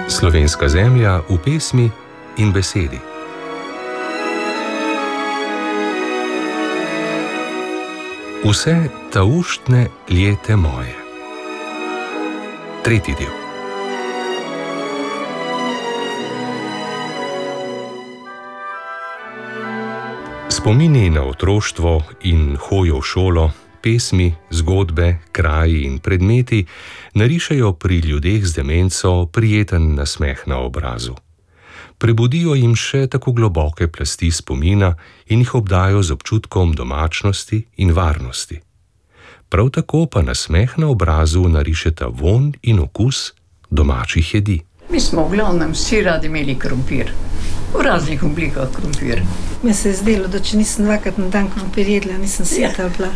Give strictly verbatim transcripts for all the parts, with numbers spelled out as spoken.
Slovenska zemlja v pesmi in besedi. Vse tauštne ljete moje. Tretji del. Spomini na otroštvo in hojo v šolo, pesmi, zgodbe, kraji in predmeti narišejo pri ljudeh z demenco prijeten nasmeh na obrazu. Prebudijo jim še tako globoke plasti spomina in jih obdajo z občutkom domačnosti in varnosti. Prav tako pa nasmeh na obrazu narišeta vonj in okus domačih jedi. Mi smo v glavnem vsi radi imeli krompir. V raznih oblikah krompir. Mi se je zdelo, da če nisem dvakrat na dan krompir jedla, nisem sita bila.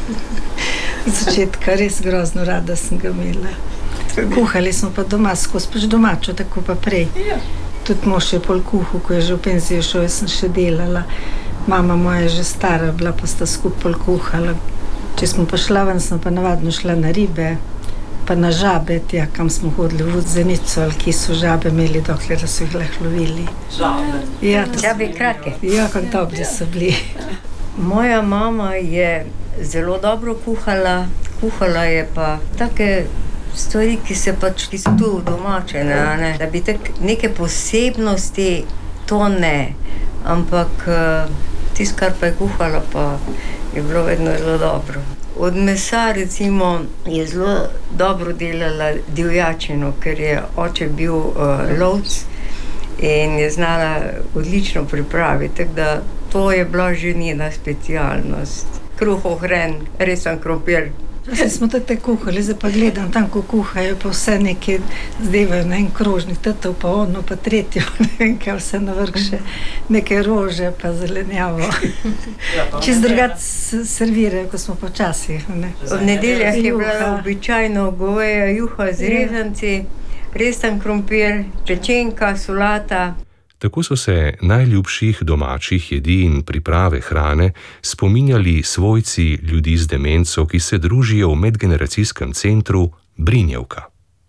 Od začetka res grozno rada sem ga imela. Kuhali smo pa doma, skozi pač domačo, tako pa prej. Tudi mož je pol kuhal, ko je že v penzijo šel, jaz sem še delala. Mama moja je že stara bila, pa sta skupaj pol kuhala. Če smo pa šla ven, smo pa navadno šla na ribe, pa na žabe, tja, kam smo hodili v Zenico, ali ki so žabe imeli, dokler so jih lahko lovili. Žabe? Ja, žabe krake. Ja, kako dobri so bili. Moja mama je zelo dobro kuhala, kuhala je pa take stvari, ki se pač, ki so tu domačene, ne? Da bi tak neke posebnosti, to ne, ampak tisto, kar pa je kuhala, pa je bilo vedno zelo dobro. Od mesa, recimo, je zelo dobro delala divjačino, ker je oče bil uh, lovec in je znala odlično pripraviti, tako da to je bila že njena specialnost. Kruh, ohren, resen krompir. Zdaj smo tako kuhali, zdaj pa gledam tam, ko kuhajo, pa vse neke zdevajo na en krožnik, tato pa ono, pa tretjo, ne vem, kaj vse na vrh še, neke rože, pa zelenjavo. Čist drugače servirajo, ko smo počasih, ne. V nedeljah je bila običajno goveja juha z rezanci, resen krompir, pečenka, solata. Tako so se najljubših domačih jedi in priprave hrane spominjali svojci ljudi z demenco, ki se družijo v medgeneracijskem centru Brinjevka.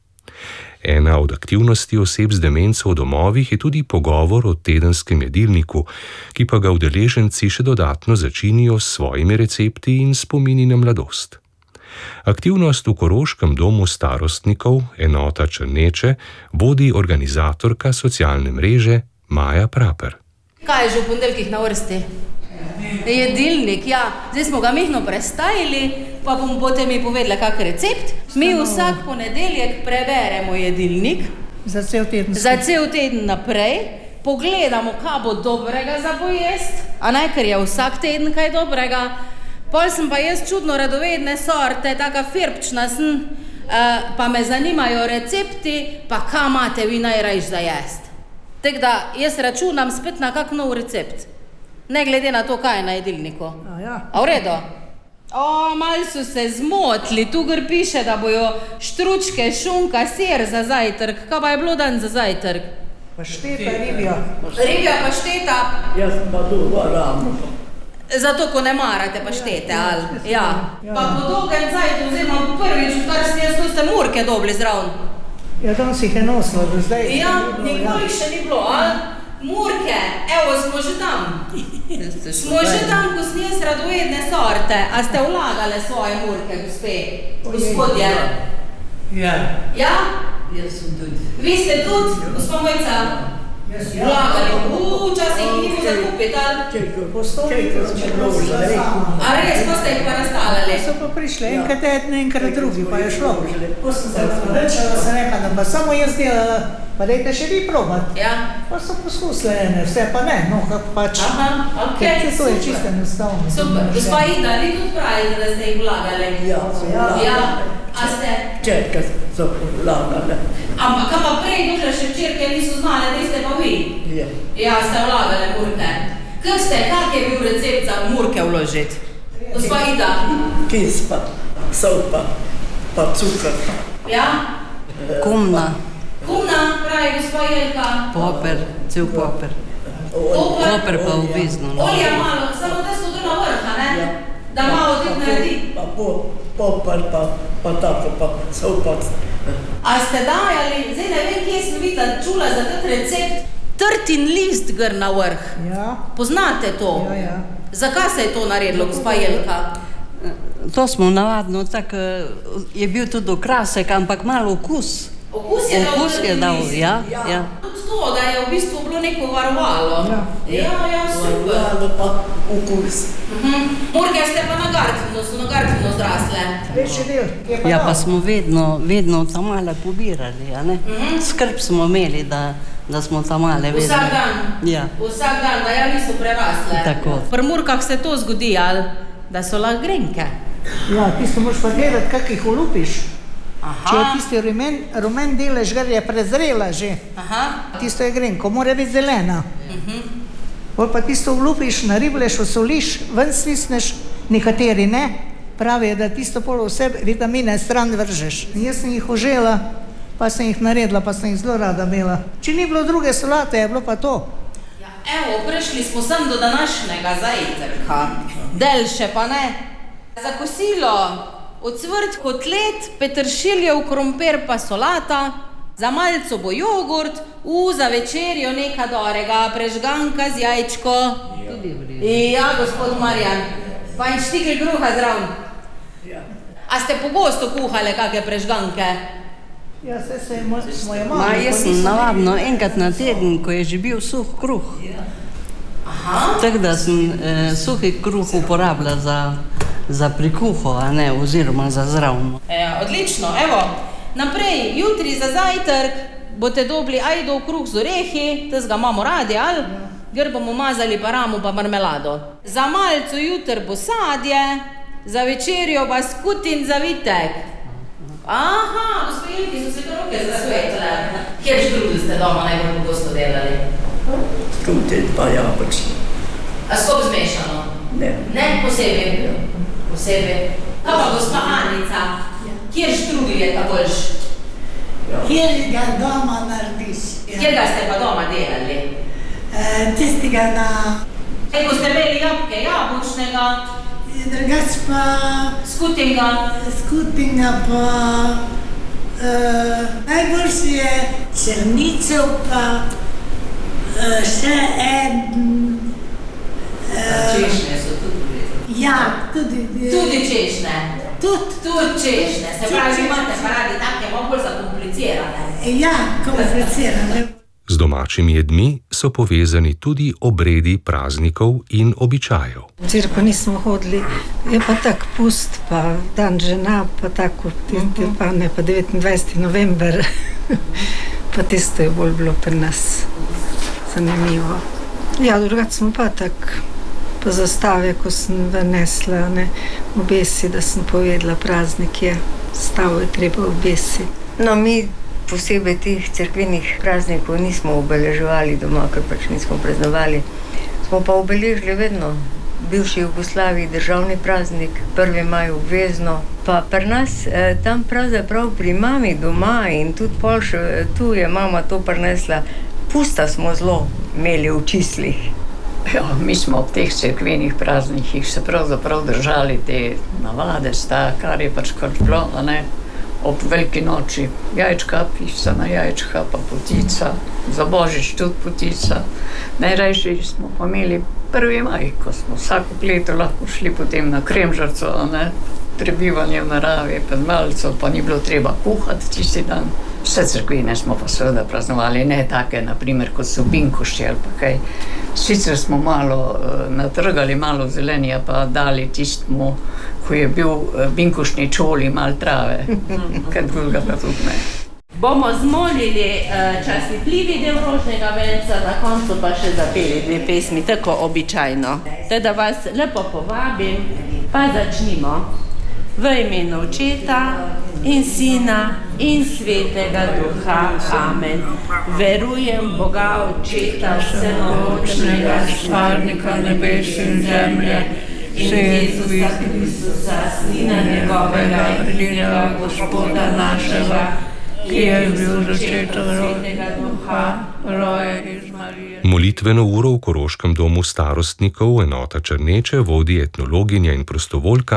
Ena od aktivnosti oseb z demenco v domovih je tudi pogovor o tedenskem jedilniku, ki pa ga udeleženci še dodatno začinijo s svojimi recepti in spomini na mladost. Aktivnost v Koroškem domu starostnikov, enota Črneče, vodi organizatorka socialne mreže Maja Praper. Kaj je že v ponedeljkih na vrsti? Jedilnik, ja. Zdaj smo ga mihno prestajili, pa bom potem mi povedala kak recept. Mi vsak ponedeljek preberemo jedilnik. Za cel teden. Za cel teden naprej. Pogledamo, kaj bo dobrega za pojest, a ne, ker je vsak teden kaj dobrega. Pol sem pa jaz čudno radovedne sorte, taka firpčna sem, uh, pa me zanimajo recepti, pa kaj imate vi najrajš za jest. Tako da jaz računam spet na kak nov recept. Ne glede na to, kaj je na jedilniku. A ja. A v redu? O, malo so se zmotili. Tu gor piše, da bojo štručke, šunka, sir za zajtrk. Kaj pa je bilo dan za zajtrk? Pašteta, ribja. Ribja, pašteta. Jaz sem pa dolgo ramo. Zato, ko ne marate paštete, ali? Ja. Pa po dolgem zajtu, oziroma prvič, kar sem jaz, tu ste murke dobili zraven. Ja, tam si jih je nosilo do zdaj. Ja, nikoli še ni bilo, ali? Murke, evo, smo že tam. Smo že tam, ko sem jaz radovedne sorte. A ste vlagale svoje murke, gospe? Gospodje? Ja. Ja? Jaz sem tudi. Vi ste tudi, gospod Mojca? Vlagali. Uuu, časih jih ni bilo zakupiti, ali? Čekaj, smo vložili. A res, ko ste jih pa razstavljali? So pa prišli, enkrat eden, enkrat drugi, pa je šlo. Ko sem se vrčala, sem rekla, da pa samo jaz delala, pa dajte še vi probat. Ja. Pa so poskusili ene, vse pa ne, no, pač. Aha, okej, super. To je čisto enostavno. Super. Gospa Ida, vi tudi pravite, da ste jih vlagali? Ja, ja. Ja, a ste? Čerke so vlagale. Ampak, kam pa prej, dokler še čerke niso znale, da ste pa vi? Ja. Ja, ste vlagale murke. Kak ste, kak je bil recept za murke vložiti? Gospa Ida? Kis pa, sol pa, pa cukor. Ja? Kumna. Kumna, pravi gospa Jelka. Poper, cel poper. Poper pa obvezno. Olja malo, samo testo do na vrha, ne? Ja. Da malo tip naredi. Pa po, popar, pa, pa tako, pa sol pa A ste dajali, zdaj ne vem, kje sem videla, čula za ta recept, trtin list gr na vrh. Ja. Poznate to? Ja, ja. Zakaj se je to naredilo, gospa Jelka? To smo navadno, tako je bil tudi okrasek, ampak malo okus. Okus je dal Okus je trtin dal, list. ja, ja. Tudi to, da je v bistvu bilo neko varovalo. Ja. Ja, ja, super. Varovalo pa okus. Mhm. Murke ste pa na Gartinu, so na Gartinu zrasle. Večji del, ki je pa Ja, dal. pa smo vedno, vedno tamale pobirali, a ne? Skrb smo imeli, da, da smo tamale vedno. Vsak dan? Ja. Vsak dan, da ja niso prerasle. Tako. Pri Murkah se to zgodi, ali da so lahko grenke. Ja, tisto moraš pa gledati, kak jih olupiš. Aha. Če je tisti rumen, rumen delež, gre je prezrela že. Aha. Tisto je grenko, mora biti zelena. Pol pa tisto olupiš, naribleš, osoliš, ven svisneš, nekateri ne. Pravijo, da tisto pol vse vitamine stran vržeš. In jaz sem jih užela, pa sem jih naredila, pa sem jih zelo rada imela. Če ni bilo druge solate, je bilo pa to. Ja, evo, prišli smo sem do današnjega zajtrka. Del še pa ne. Za kosilo ocvrt kotlet, peteršiljev krompir pa solata, za malco bo jogurt, u za večerjo neka dorega, prežganka z jajčko. Ja, gospod Marjan, pa in štikl kruha zraven. A ste pogosto kuhale kake prežganke? Ja, se se mo, smo je Ma, mali. jaz sem navadno enkrat na teden, ko je že bil suh kruh. Aha. Tako da sem eh, suhi kruh uporabila za, za prikuho, a ne, oziroma za zravno. E, odlično, evo, naprej, jutri za zajtrk boste dobili ajdov kruh z orehi, tez ga imamo radi, ali? Gr bomo mazali pa ramo pa marmelado. Za malco jutr bo sadje, za večerjo pa skutin zavitek. Aha, gospod Jelki, so se roke zasvetile. Kjer štrudelj ste doma najbolj pogosto delali? Štrudelj pa jabolčni. A skop zmešano? Ne. Ne, posebej? Posebej. Kaj pa gospa Anica? Kjer štrudelj je ta boljš? Kjer ga doma narediš? Kjer ga ste pa doma delali? E, tistega na... E, ko ste imeli jabolke, jabolčnega, Drugač pa... skutinga. Skutinga pa... E, najboljši je črnicev pa e, še en... E, Češnje so tudi vredne. ja, tudi... Tudi češnje. Tudi. Tudi češnje. Se pravi, imate pa radi take malo bolj zakomplicirane. Ja, komplicirane. Z domačimi jedmi so povezani tudi obredi praznikov in običajev. Cirko nismo hodili, je pa tak pust, pa dan žena, pa tako, tisti, pa ne, pa devetindvajseti november, pa tisto je bolj bilo pri nas zanimivo. Ja, drugače smo pa tak, pa zastave, ko sem vnesla, ne, obesi, da sem povedala, praznik je, stavo je treba obesi. No, mi posebej teh cerkvenih praznikov nismo obeleževali doma, ker pač nismo praznovali. Smo pa obeležili vedno bivši Jugoslaviji državni praznik, prvi maj obvezno. Pa pri nas eh, tam pravzaprav pri mami doma in tudi pol še tu je mama to prinesla, pusta smo zelo imeli v čislih. Ja, mi smo ob teh cerkvenih praznikih se pravzaprav držali te navade, sta, kar je pač kar bilo, a ne? Ob veliki noči jajčka, pisana jajčka, pa potica, za Božič tudi potica. Najrajši smo pa imeli prvi maj, ko smo vsako leto lahko šli potem na Kremžarco, a ne, prebivanje v naravi, pa malco, pa ni bilo treba kuhati tisti dan. Vse cerkvene smo pa seveda praznovali, ne take, naprimer, kot so binkošči ali pa kaj. Sicer smo malo uh, natrgali malo zelenja, pa dali tistmu, ko je bil uh, binkošni čoli, malo trave, kaj drugega pa tudi ne. Bomo zmolili uh, častitljivi del rožnega venca, na koncu pa še zapeli dve pesmi, tako običajno. Teda vas lepo povabim, pa začnimo. V imenu Očeta in Sina in Svetega Duha. Amen. Verujem Boga Očeta vsemogočnega, stvarnika nebes in zemlje, in Jezusa Kristusa, Sina njegovega, edinega Gospoda našega, ki je bil začet od Svetega Duha, rojen iz Marije. Molitveno uro v Koroškem domu starostnikov enota Črneče vodi etnologinja in prostovoljka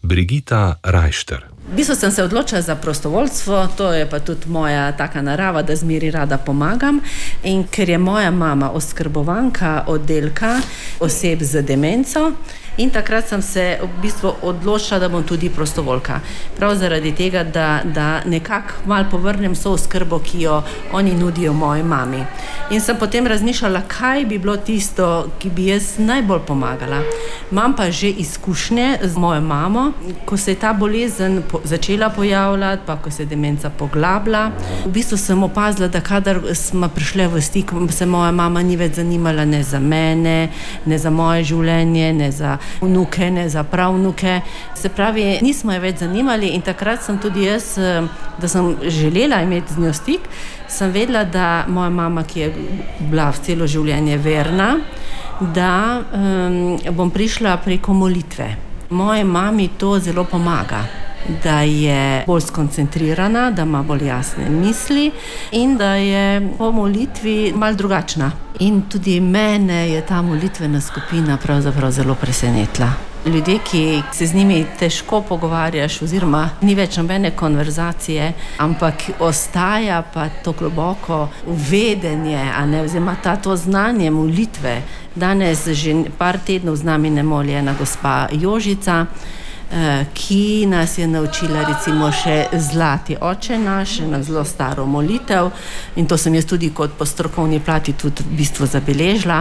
Brigita Rajšter. V bistvu sem se odločila za prostovoljstvo, to je pa tudi moja taka narava, da zmeri rada pomagam. In ker je moja mama oskrbovanka oddelka oseb z demenco, in takrat sem se v bistvu odločila, da bom tudi prostovoljka. Prav zaradi tega, da, da nekako malo povrnem vso oskrbo, ki jo oni nudijo moji mami. In sem potem razmišljala, kaj bi bilo tisto, ki bi jaz najbolj pomagala. Imam pa že izkušnje z mojo mamo, ko se je ta bolezen začela pojavljati, pa ko se je demenca poglabla. V bistvu sem opazila, da kadar smo prišle v stik, se moja mama ni več zanimala ne za mene, ne za moje življenje, ne za vnuke, ne za pravnuke. Se pravi, nismo je več zanimali in takrat sem tudi jaz, da sem želela imeti z njo stik, sem vedela, da moja mama, ki je bila v celo življenje verna, da um, bom prišla preko molitve. Moje mami to zelo pomaga, da je bolj skoncentrirana, da ima bolj jasne misli in da je po molitvi malo drugačna. In tudi mene je ta molitvena skupina pravzaprav zelo presenetila. Ljudje, ki se z njimi težko pogovarjaš oziroma ni več nobene konverzacije, ampak ostaja pa to globoko vedenje, a ne, oziroma ta to znanje molitve. Danes že par tednov z nami ne moli ena gospa Jožica, ki nas je naučila recimo še Zlati oče naš, ena zelo staro molitev, in to sem jaz tudi kot po strokovni plati tudi v bistvu zabeležila.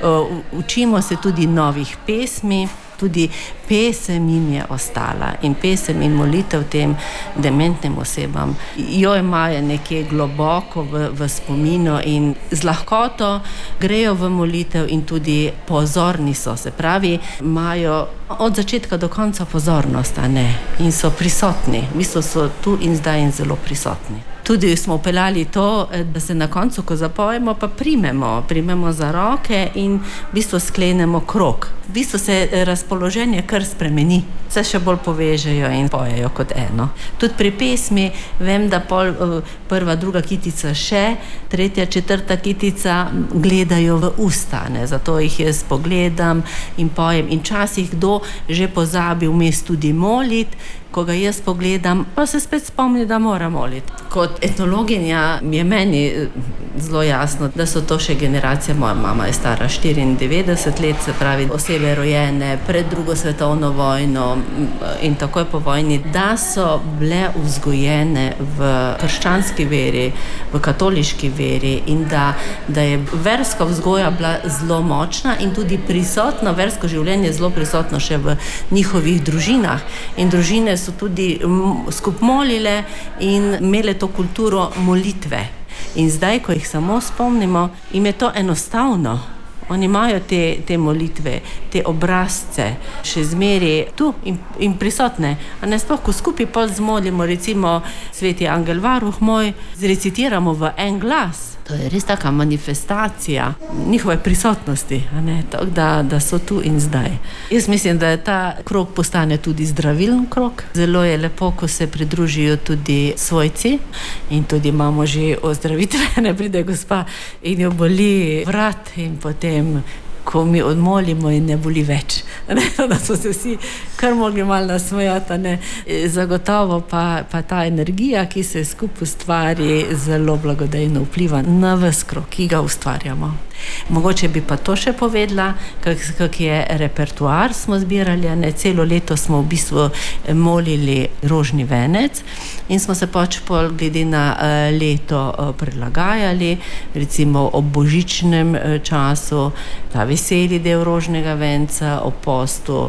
Učimo se tudi novih pesmi, tudi pesem jim je ostala in pesem in molitev tem dementnim osebam jo imajo nekje globoko v, v spominu in z lahkoto grejo v molitev in tudi pozorni so, se pravi, imajo od začetka do konca pozornost, a ne, in so prisotni, v bistvu so tu in zdaj in zelo prisotni. Tudi smo upeljali to, da se na koncu, ko zapojemo, pa primemo, primemo za roke in v bistvu sklenemo krog. V bistvu se razpoloženje kar spremeni, se še bolj povežejo in pojejo kot eno. Tudi pri pesmi vem, da pol, prva, druga kitica še, tretja, četrta kitica gledajo v usta, ne? Zato jih jaz pogledam in pojem. In časih kdo že pozabi vmes tudi moliti, ko ga jaz pogledam, pa se spet spomni, da mora moliti. Kot etnologinja je meni zelo jasno, da so to še generacije. Moja mama je stara štiriindevetdeset let, se pravi osebe rojene pred drugo svetovno vojno in takoj po vojni, da so bile vzgojene v krščanski veri, v katoliški veri in da, da je verska vzgoja bila zelo močna in tudi prisotno, versko življenje zelo prisotno še v njihovih družinah. In družine so tudi skup molile in imele to kulturo molitve. In zdaj, ko jih samo spomnimo, jim je to enostavno. Oni imajo te, te molitve, te obrazce, še zmeri tu in, in prisotne. A ne sploh, ko skupaj pol zmolimo, recimo Sveti angel varuh moj, zrecitiramo v en glas. To je res taka manifestacija njihove prisotnosti, a ne, tako da, da so tu in zdaj. Jaz mislim, da ta krog postane tudi zdravilen krog. Zelo je lepo, ko se pridružijo tudi svojci in tudi imamo že ozdravitve, ne pride gospa in jo boli vrat in potem ko mi odmolimo in ne boli več. Ne, da so se vsi kar mogli malo nasmejati, ne. Zagotovo pa, pa ta energija, ki se skupaj ustvari, zelo blagodejno vpliva na ves krog, ki ga ustvarjamo. Mogoče bi pa to še povedala, kak, kak je repertoar smo zbirali, ne, celo leto smo v bistvu molili rožni venec in smo se pač pol glede na uh, leto uh, prilagajali, recimo ob božičnem uh, času, ta veseli del rožnega venca, ob postu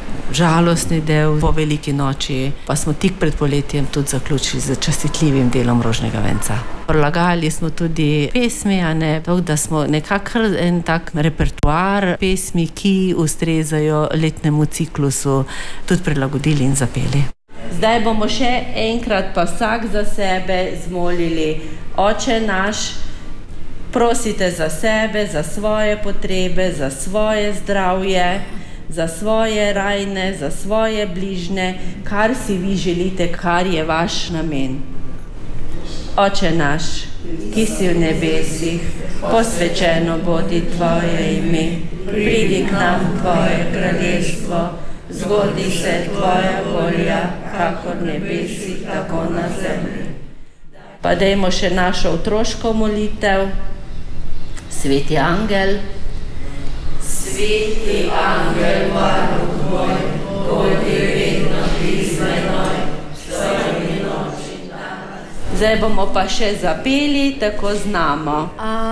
žalostni del, po veliki noči, pa smo tik pred poletjem tudi zaključili z častitljivim delom rožnega venca. Prilagajali smo tudi pesmi, a ne, tako da smo nekako en tak repertoar pesmi, ki ustrezajo letnemu ciklusu, tudi prilagodili in zapeli. Zdaj bomo še enkrat pa vsak za sebe zmolili: Oče naš, prosite za sebe, za svoje potrebe, za svoje zdravje, za svoje rajne, za svoje bližne, kar si vi želite, kar je vaš namen. Oče naš, ki si v nebesih, posvečeno bodi tvoje ime, pridi k nam tvoje kraljestvo, zgodi se tvoja volja, kakor nebesi, tako na zemlji. Pa dajmo še našo otroško molitev. Sveti angel, sveti angel, varuh moj, bodi vedno ti z menoj, svojimi noči dan. Zdaj bomo pa še zapeli, tako znamo.